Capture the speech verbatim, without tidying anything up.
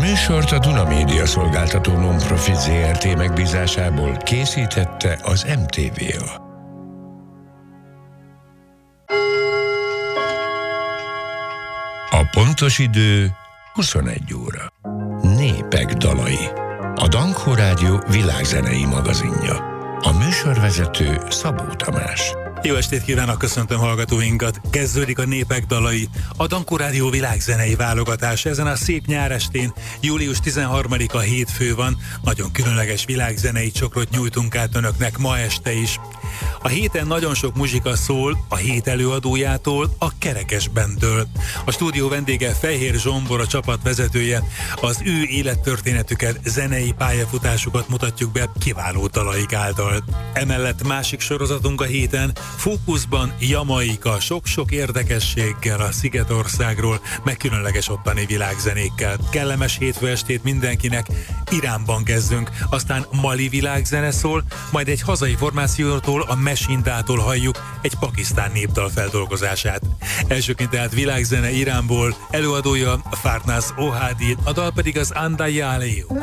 műsort a Duna Média Szolgáltató Non-Profit zé er té megbízásából készítette az em té vé á. A pontos idő huszonegy óra. Népek dalai. A Dankó Rádió világzenei magazinja. A műsorvezető Szabó Tamás. Jó estét kívánok, köszöntöm hallgatóinkat! Kezdődik a Népek dalai, a Dankó Rádió világzenei válogatás. Ezen a szép nyárestén, július tizenharmadika hétfő van, nagyon különleges világzenei csokrot nyújtunk át önöknek ma este is. A héten nagyon sok muzsika szól a hét előadójától, a Kerekes Bandtől. A stúdió vendége Fehér Zsombor, a csapat vezetője. Az ő élettörténetüket, zenei pályafutásukat mutatjuk be kiváló dalaik által. Emellett másik sorozatunk a héten, fókuszban Jamaika, sok-sok érdekességgel a Szigetországról, meg különleges ottani világzenékkel. Kellemes hétfő estét mindenkinek, Iránban kezdünk, aztán mali világzene szól, majd egy hazai formációtól, a Mesindától halljuk egy pakisztán népdal feldolgozását. Elsőként tehát világzene Iránból, előadója Farnaz Ohadi, a dal pedig az Andaya Aleu.